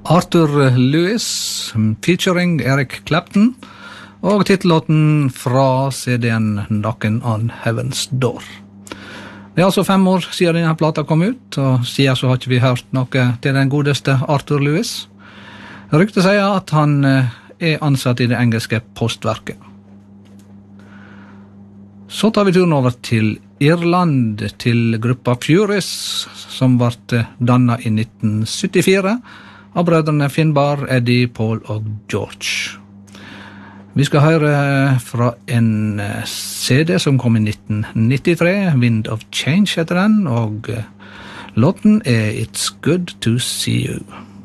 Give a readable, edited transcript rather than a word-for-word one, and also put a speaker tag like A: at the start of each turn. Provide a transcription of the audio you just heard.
A: Arthur Lewis featuring Eric Clapton og titellåten fra CD-en Knockin' on Heaven's Door. Det er altså 5 år siden denne plata kom ut, og siden så har ikke vi hørt noe til den godeste Arthur Lewis. Ryktet sier at han er ansatt i det engelske postverket. Så tar vi turen over til Irland, til gruppa Furies, som ble dannet i 1974 av brødrene Finbar, Eddie, Paul og George. Vi skal høre fra en CD som kom i 1993, Wind of Change heter den, og låten er It's Good to See You.